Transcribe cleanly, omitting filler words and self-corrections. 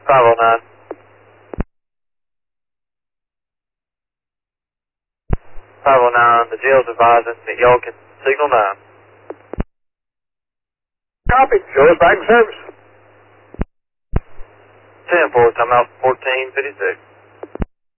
509. 509, the jail's advising that y'all can signal 9. Copy. Show us back in service. 10-4, timeout 1456.